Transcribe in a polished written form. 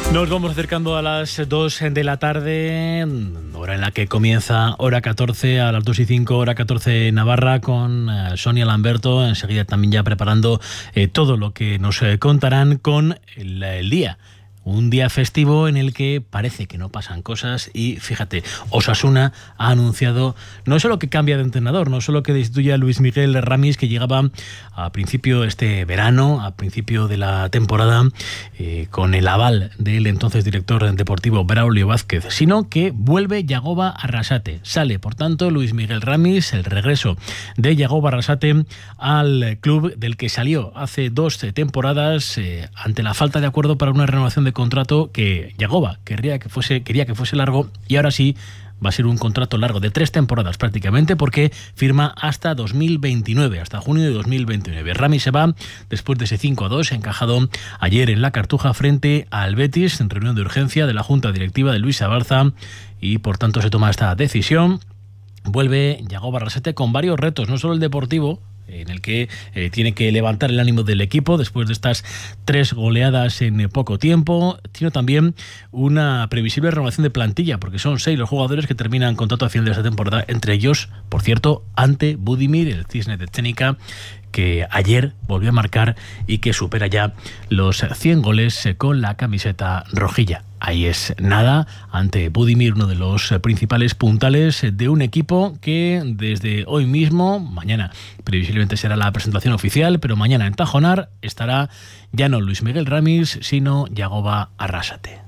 Nos vamos acercando a las 2 de la tarde, hora en la que comienza Hora 14, a las 2 y 5, Hora 14 Navarra, con Sonia Lamberto. Enseguida también ya preparando todo lo que nos contarán con el día. Un día festivo en el que parece que no pasan cosas y fíjate, Osasuna ha anunciado no solo que cambia de entrenador, no solo que destituye a Luis Miguel Ramis, que llegaba a principio este verano, a principio de la temporada, con el aval del entonces director deportivo Braulio Vázquez, sino que vuelve Yagoba Arrasate. Sale, por tanto, Luis Miguel Ramis, el regreso de Yagoba Arrasate al club del que salió hace 2 temporadas ante la falta de acuerdo para una renovación de contrato que Yagoba quería que fuese largo, y ahora sí va a ser un contrato largo de 3 temporadas prácticamente, porque firma hasta 2029, hasta junio de 2029. Ramis se va después de ese 5-2 encajado ayer en la Cartuja frente al Betis en reunión de urgencia de la Junta Directiva de Luis Abarza, y por tanto se toma esta decisión. Vuelve Yagoba Arrasate con varios retos, no solo el deportivo, en el que tiene que levantar el ánimo del equipo después de estas 3 goleadas en poco tiempo, sino también una previsible renovación de plantilla, porque son 6 los jugadores que terminan contrato a final de esta temporada, entre ellos, por cierto, Ante Budimir, el cisne de Zenica, que ayer volvió a marcar y que supera ya los 100 goles con la camiseta rojilla. Ahí es nada, Ante Budimir, uno de los principales puntales de un equipo que desde hoy mismo, mañana previsiblemente será la presentación oficial, pero mañana en Tajonar estará ya no Luis Miguel Ramis, sino Yagoba Arrasate.